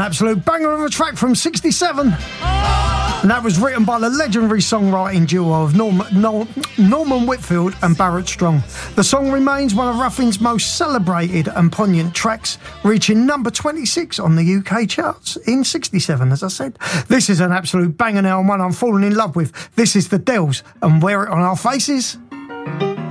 absolute banger of a track from 67. And that was written by the legendary songwriting duo of Norman Whitfield and Barrett Strong. The song remains one of Ruffin's most celebrated and poignant tracks, reaching number 26 on the UK charts in 67, as I said. This is an absolute banger now, and one I'm falling in love with. This is The Dells and Wear It On Our Faces.